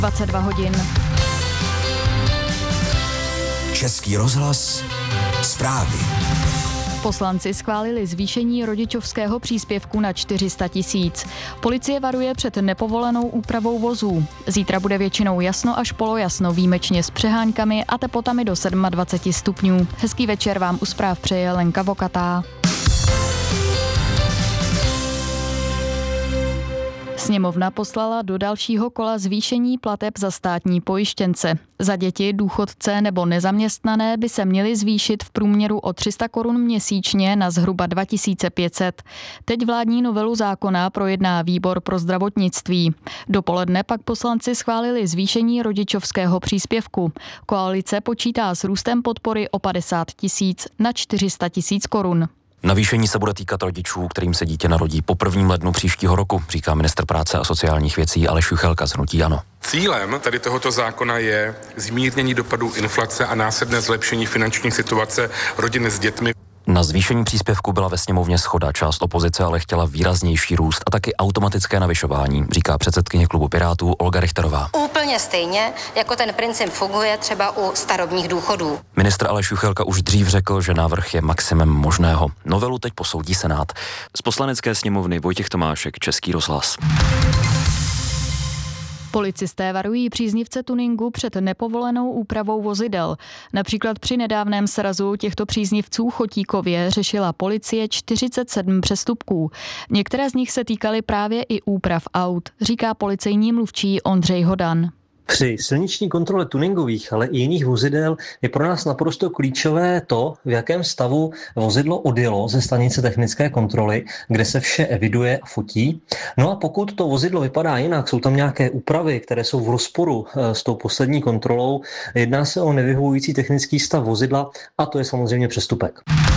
22 hodin. Český rozhlas, zprávy. Poslanci schválili zvýšení rodičovského příspěvku na 400 000. Policie varuje před nepovolenou úpravou vozů. Zítra bude většinou jasno až polojasno, výjimečně s přeháňkami a teplotami do 27 stupňů. Hezký večer vám u zpráv přeje Lenka Vokatá. Sněmovna poslala do dalšího kola zvýšení plateb za státní pojištěnce. Za děti, důchodce nebo nezaměstnané by se měly zvýšit v průměru o 300 korun měsíčně na zhruba 2500. Teď vládní novelu zákona projedná výbor pro zdravotnictví. Dopoledne pak poslanci schválili zvýšení rodičovského příspěvku. Koalice počítá s růstem podpory o 50 000 na 400 000 korun. Navýšení se bude týkat rodičů, kterým se dítě narodí po 1. lednu příštího roku, říká ministr práce a sociálních věcí Aleš Juchelka z hnutí ANO. Cílem tady tohoto zákona je zmírnění dopadů inflace a následné zlepšení finanční situace rodin s dětmi. Na zvýšení příspěvku byla ve sněmovně shoda, část opozice ale chtěla výraznější růst a taky automatické navyšování, říká předsedkyně klubu Pirátů Olga Richterová. Úplně stejně, jako ten princip funguje třeba u starobních důchodů. Ministr Aleš Juchelka už dřív řekl, že návrh je maximem možného. Novelu teď posoudí Senát. Z Poslanecké sněmovny Vojtěch Tomášek, Český rozhlas. Policisté varují příznivce tuningu před nepovolenou úpravou vozidel. Například při nedávném srazu těchto příznivců Chotíkově řešila policie 47 přestupků. Některé z nich se týkaly právě i úprav aut, říká policejní mluvčí Ondřej Hodan. Při silniční kontrole tuningových, ale i jiných vozidel je pro nás naprosto klíčové to, v jakém stavu vozidlo odjelo ze stanice technické kontroly, kde se vše eviduje a fotí. No a pokud to vozidlo vypadá jinak, jsou tam nějaké úpravy, které jsou v rozporu s tou poslední kontrolou, jedná se o nevyhovující technický stav vozidla a to je samozřejmě přestupek.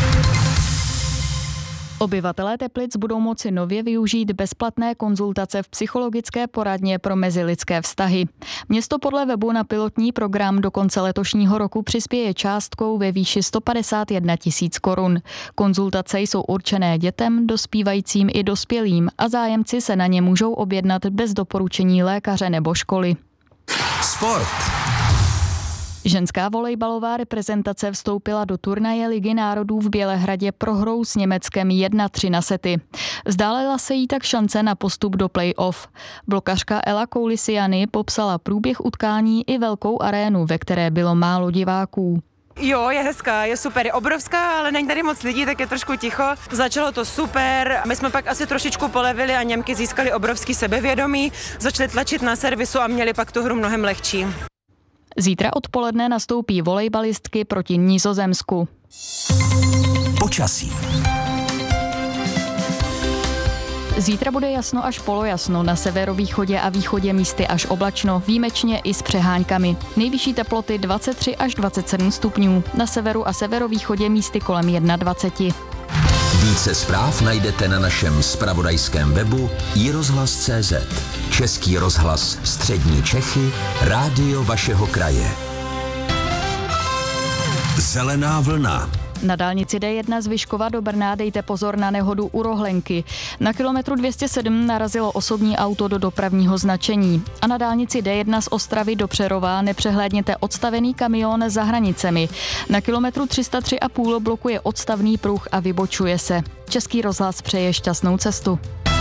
Obyvatelé Teplic budou moci nově využít bezplatné konzultace v psychologické poradně pro mezilidské vztahy. Město podle webu na pilotní program do konce letošního roku přispěje částkou ve výši 151 000 korun. Konzultace jsou určené dětem, dospívajícím i dospělým a zájemci se na ně můžou objednat bez doporučení lékaře nebo školy. Sport. Ženská volejbalová reprezentace vstoupila do turnaje Ligy národů v Bělehradě prohrou s Německem 1-3 na sety. Vzdálila se jí tak šance na postup do play-off. Blokařka Ela Koulisiany popsala průběh utkání i velkou arénu, ve které bylo málo diváků. Jo, je hezká, je super, je obrovská, ale není tady moc lidí, tak je trošku ticho. Začalo to super, my jsme pak asi trošičku polevili a Němky získali obrovský sebevědomí, začali tlačit na servisu a měli pak tu hru mnohem lehčí. Zítra odpoledne nastoupí volejbalistky proti Nizozemsku. Počasí. Zítra bude jasno až polojasno, na severovýchodě a východě místy až oblačno, výjimečně i s přeháňkami. Nejvyšší teploty 23 až 27 stupňů, na severu a severovýchodě místy kolem 21. Více zpráv najdete na našem zpravodajském webu iRozhlas.cz. Český rozhlas Střední Čechy, rádio vašeho kraje. Zelená vlna. Na dálnici D1 z Vyškova do Brna dejte pozor na nehodu u Rohlenky. Na kilometru 207 narazilo osobní auto do dopravního značení. A na dálnici D1 z Ostravy do Přerova nepřehlédněte odstavený kamion za hranicemi. Na kilometru 303,5 blokuje odstavný pruh a vybočuje se. Český rozhlas přeje šťastnou cestu.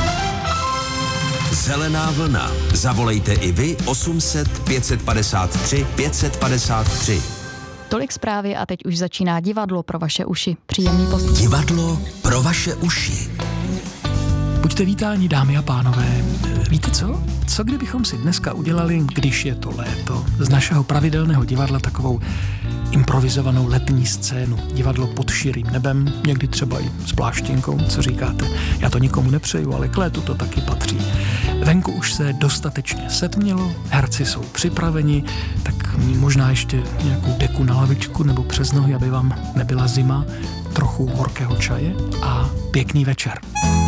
Zelená vlna. Zavolejte i vy 800 553 553. Tolik zprávy a teď už začíná divadlo pro vaše uši. Příjemný poslech. Divadlo pro vaše uši. Buďte vítáni, dámy a pánové. Víte co? Co kdybychom si dneska udělali, když je to léto, z našeho pravidelného divadla takovou improvizovanou letní scénu. Divadlo pod širým nebem, někdy třeba i s pláštěnkou, co říkáte? Já to nikomu nepřeju, ale k létu to taky patří. Venku už se dostatečně setmělo, herci jsou připraveni, tak možná ještě nějakou deku na lavičku nebo přes nohy, aby vám nebyla zima, trochu horkého čaje a pěkný večer.